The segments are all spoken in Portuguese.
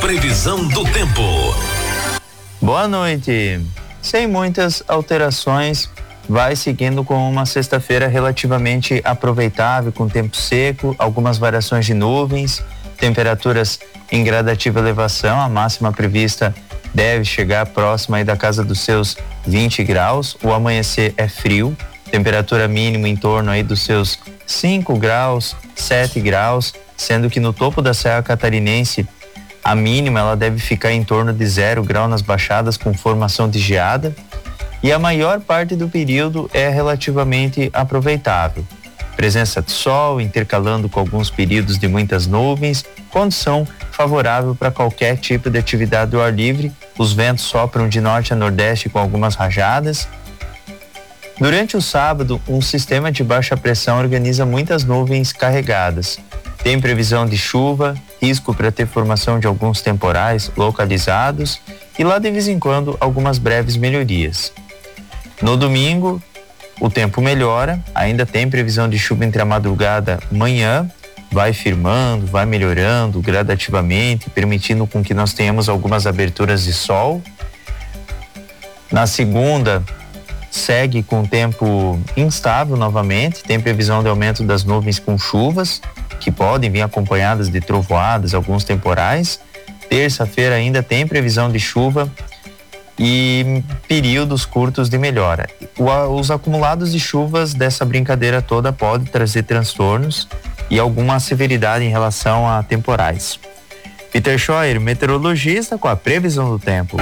Previsão do tempo. Boa noite. Sem muitas alterações, vai seguindo com uma sexta-feira relativamente aproveitável, com tempo seco, algumas variações de nuvens, temperaturas em gradativa elevação. A máxima prevista deve chegar próxima aí da casa dos seus 20 graus. O amanhecer é frio, temperatura mínima em torno aí dos seus 5 graus, 7 graus, sendo que no topo da Serra Catarinense a mínima ela deve ficar em torno de 0 grau nas baixadas, com formação de geada, e a maior parte do período é relativamente aproveitável. Presença de sol intercalando com alguns períodos de muitas nuvens, condição favorável para qualquer tipo de atividade ao ar livre. Os ventos sopram de norte a nordeste com algumas rajadas. Durante o sábado, um sistema de baixa pressão organiza muitas nuvens carregadas. Tem previsão de chuva, risco para ter formação de alguns temporais localizados e lá de vez em quando algumas breves melhorias. No domingo, o tempo melhora, ainda tem previsão de chuva entre a madrugada e manhã, vai firmando, vai melhorando gradativamente, permitindo com que nós tenhamos algumas aberturas de sol. Na segunda, segue com tempo instável novamente, tem previsão de aumento das nuvens com chuvas, que podem vir acompanhadas de trovoadas, alguns temporais. Terça-feira ainda tem previsão de chuva e períodos curtos de melhora. Os acumulados de chuvas dessa brincadeira toda podem trazer transtornos e alguma severidade em relação a temporais. Peter Scheuer, meteorologista, com a previsão do tempo.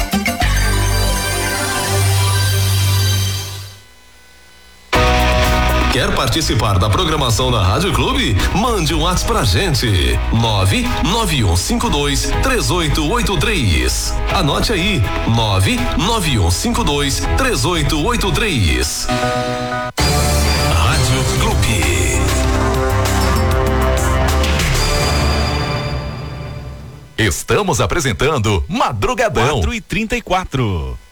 Quer participar da programação da Rádio Clube? Mande um WhatsApp pra gente. 991523883. Anote aí. 991523883. Rádio Clube. Estamos apresentando Madrugadão. 4h34.